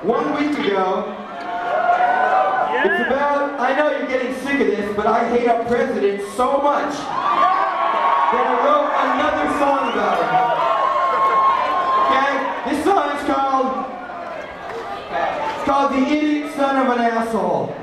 1 week ago. It's about, I know you're getting sick of this, but I hate our president so much that I wrote another song about him. Okay? This song is called The Idiot Son of an Asshole.